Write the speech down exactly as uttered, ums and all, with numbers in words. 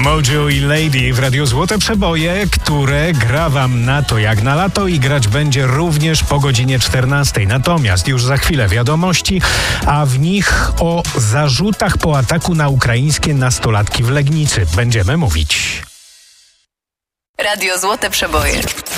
Mojo i Lady w Radiu Złote Przeboje, które gra wam na to jak na lato i grać będzie również po godzinie czternastej. Natomiast już za chwilę wiadomości, a w nich o zarzutach po ataku na ukraińskie nastolatki w Legnicy będziemy mówić. Radio Złote Przeboje.